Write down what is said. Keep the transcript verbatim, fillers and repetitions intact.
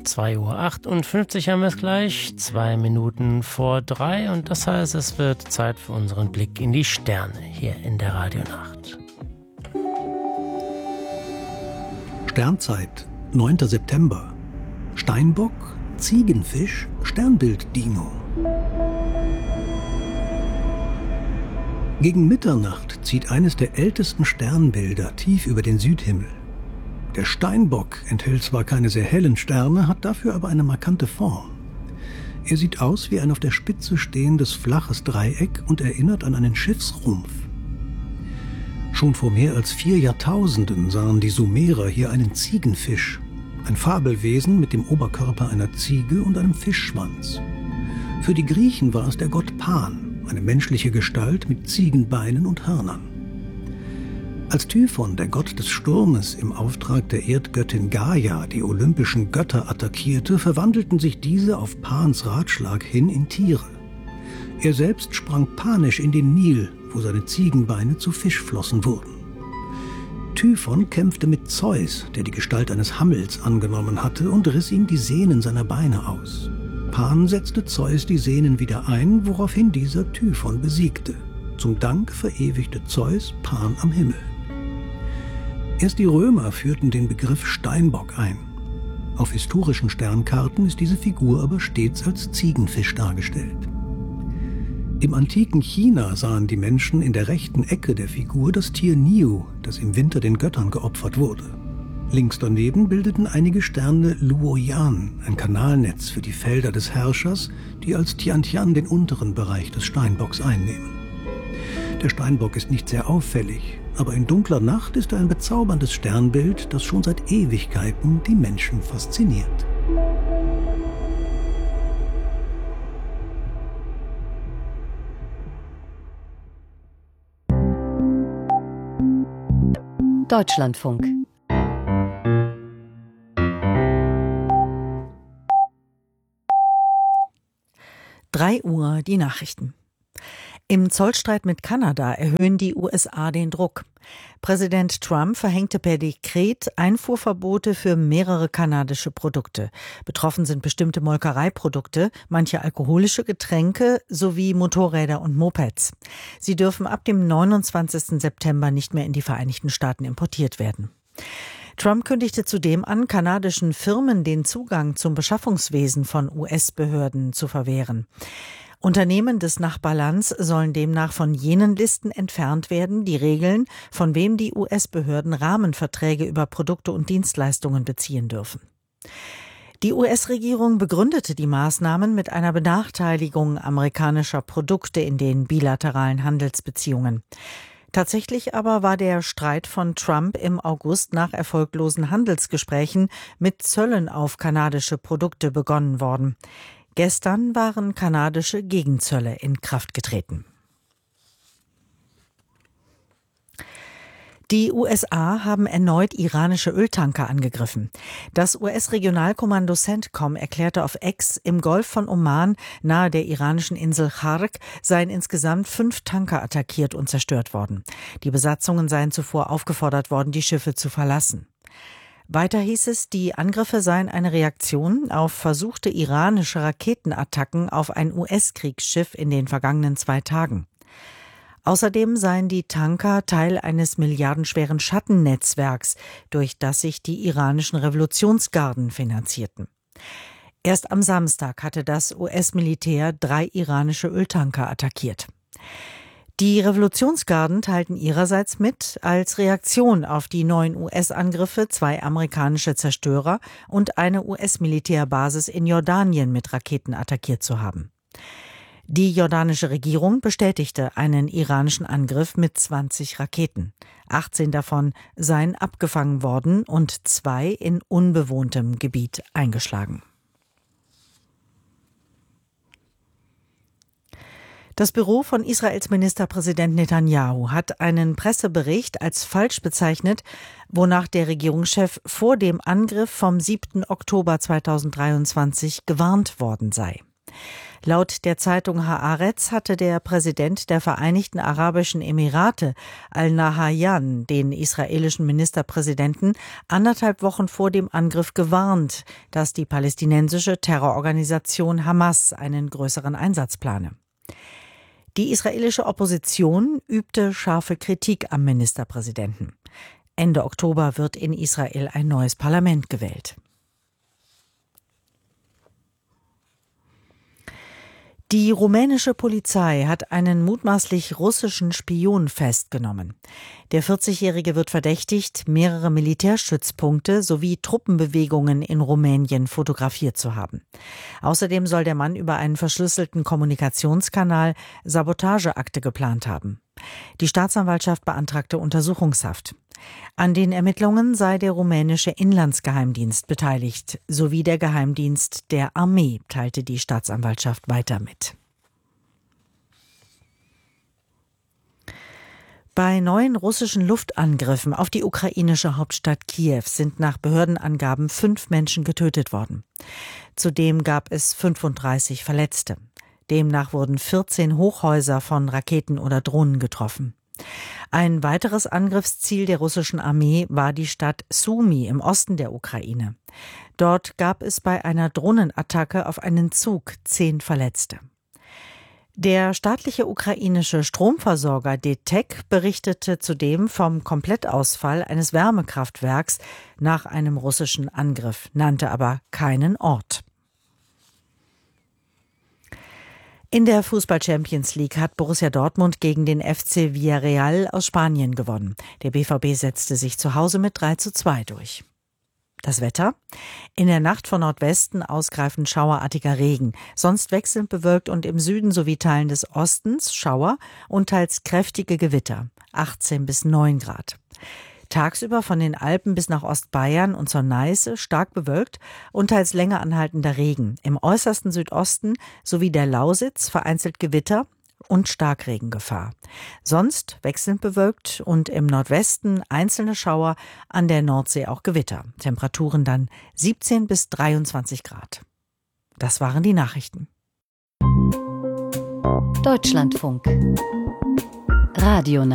zwei Uhr achtundfünfzig haben wir es gleich, zwei Minuten vor drei und das heißt, es wird Zeit für unseren Blick in die Sterne hier in der Radionacht. Sternzeit, neunter September. Steinbock, Ziegenfisch, Sternbild-Dino. Gegen Mitternacht zieht eines der ältesten Sternbilder tief über den Südhimmel. Der Steinbock enthält zwar keine sehr hellen Sterne, hat dafür aber eine markante Form. Er sieht aus wie ein auf der Spitze stehendes flaches Dreieck und erinnert an einen Schiffsrumpf. Schon vor mehr als vier Jahrtausenden sahen die Sumerer hier einen Ziegenfisch, ein Fabelwesen mit dem Oberkörper einer Ziege und einem Fischschwanz. Für die Griechen war es der Gott Pan, eine menschliche Gestalt mit Ziegenbeinen und Hörnern. Als Typhon, der Gott des Sturmes, im Auftrag der Erdgöttin Gaia die olympischen Götter attackierte, verwandelten sich diese auf Pans Ratschlag hin in Tiere. Er selbst sprang panisch in den Nil, wo seine Ziegenbeine zu Fischflossen wurden. Typhon kämpfte mit Zeus, der die Gestalt eines Hammels angenommen hatte, und riss ihm die Sehnen seiner Beine aus. Pan setzte Zeus die Sehnen wieder ein, woraufhin dieser Typhon besiegte. Zum Dank verewigte Zeus Pan am Himmel. Erst die Römer führten den Begriff Steinbock ein. Auf historischen Sternkarten ist diese Figur aber stets als Ziegenfisch dargestellt. Im antiken China sahen die Menschen in der rechten Ecke der Figur das Tier Niu, das im Winter den Göttern geopfert wurde. Links daneben bildeten einige Sterne Luoyan, ein Kanalnetz für die Felder des Herrschers, die als Tiantian den unteren Bereich des Steinbocks einnehmen. Der Steinbock ist nicht sehr auffällig, aber in dunkler Nacht ist er ein bezauberndes Sternbild, das schon seit Ewigkeiten die Menschen fasziniert. Deutschlandfunk. drei Uhr die Nachrichten. Im Zollstreit mit Kanada erhöhen die U S A den Druck. Präsident Trump verhängte per Dekret Einfuhrverbote für mehrere kanadische Produkte. Betroffen sind bestimmte Molkereiprodukte, manche alkoholische Getränke sowie Motorräder und Mopeds. Sie dürfen ab dem neunundzwanzigsten September nicht mehr in die Vereinigten Staaten importiert werden. Trump kündigte zudem an, kanadischen Firmen den Zugang zum Beschaffungswesen von U S-Behörden zu verwehren. Unternehmen des Nachbarlands sollen demnach von jenen Listen entfernt werden, die regeln, von wem die U S-Behörden Rahmenverträge über Produkte und Dienstleistungen beziehen dürfen. Die U S-Regierung begründete die Maßnahmen mit einer Benachteiligung amerikanischer Produkte in den bilateralen Handelsbeziehungen. Tatsächlich aber war der Streit von Trump im August nach erfolglosen Handelsgesprächen mit Zöllen auf kanadische Produkte begonnen worden. Gestern waren kanadische Gegenzölle in Kraft getreten. Die U S A haben erneut iranische Öltanker angegriffen. Das U S-Regionalkommando CENTCOM erklärte auf X, im Golf von Oman nahe der iranischen Insel Khark seien insgesamt fünf Tanker attackiert und zerstört worden. Die Besatzungen seien zuvor aufgefordert worden, die Schiffe zu verlassen. Weiter hieß es, die Angriffe seien eine Reaktion auf versuchte iranische Raketenattacken auf ein U S-Kriegsschiff in den vergangenen zwei Tagen. Außerdem seien die Tanker Teil eines milliardenschweren Schattennetzwerks, durch das sich die iranischen Revolutionsgarden finanzierten. Erst am Samstag hatte das U S-Militär drei iranische Öltanker attackiert. Die Revolutionsgarden teilten ihrerseits mit, als Reaktion auf die neuen U S-Angriffe zwei amerikanische Zerstörer und eine U S-Militärbasis in Jordanien mit Raketen attackiert zu haben. Die jordanische Regierung bestätigte einen iranischen Angriff mit zwanzig Raketen. achtzehn davon seien abgefangen worden und zwei in unbewohntem Gebiet eingeschlagen. Das Büro von Israels Ministerpräsident Netanyahu hat einen Pressebericht als falsch bezeichnet, wonach der Regierungschef vor dem Angriff vom siebten Oktober zweitausenddreiundzwanzig gewarnt worden sei. Laut der Zeitung Haaretz hatte der Präsident der Vereinigten Arabischen Emirate, Al-Nahyan, den israelischen Ministerpräsidenten anderthalb Wochen vor dem Angriff gewarnt, dass die palästinensische Terrororganisation Hamas einen größeren Einsatz plane. Die israelische Opposition übte scharfe Kritik am Ministerpräsidenten. Ende Oktober wird in Israel ein neues Parlament gewählt. Die rumänische Polizei hat einen mutmaßlich russischen Spion festgenommen. Der vierzigjährige wird verdächtigt, mehrere Militärstützpunkte sowie Truppenbewegungen in Rumänien fotografiert zu haben. Außerdem soll der Mann über einen verschlüsselten Kommunikationskanal Sabotageakte geplant haben. Die Staatsanwaltschaft beantragte Untersuchungshaft. An den Ermittlungen sei der rumänische Inlandsgeheimdienst beteiligt, sowie der Geheimdienst der Armee, teilte die Staatsanwaltschaft weiter mit. Bei neuen russischen Luftangriffen auf die ukrainische Hauptstadt Kiew sind nach Behördenangaben fünf Menschen getötet worden. Zudem gab es fünfunddreißig Verletzte. Demnach wurden vierzehn Hochhäuser von Raketen oder Drohnen getroffen. Ein weiteres Angriffsziel der russischen Armee war die Stadt Sumy im Osten der Ukraine. Dort gab es bei einer Drohnenattacke auf einen Zug zehn Verletzte. Der staatliche ukrainische Stromversorger D T E C berichtete zudem vom Komplettausfall eines Wärmekraftwerks nach einem russischen Angriff, nannte aber keinen Ort. In der Fußball-Champions League hat Borussia Dortmund gegen den F C Villarreal aus Spanien gewonnen. Der B V B setzte sich zu Hause mit drei zu zwei durch. Das Wetter? In der Nacht von Nordwesten ausgreifend schauerartiger Regen, sonst wechselnd bewölkt und im Süden sowie Teilen des Ostens Schauer und teils kräftige Gewitter, achtzehn bis neun Grad. Tagsüber von den Alpen bis nach Ostbayern und zur Neiße stark bewölkt und teils länger anhaltender Regen. Im äußersten Südosten sowie der Lausitz vereinzelt Gewitter und Starkregengefahr. Sonst wechselnd bewölkt und im Nordwesten einzelne Schauer, an der Nordsee auch Gewitter. Temperaturen dann siebzehn bis dreiundzwanzig Grad. Das waren die Nachrichten. Deutschlandfunk. Radio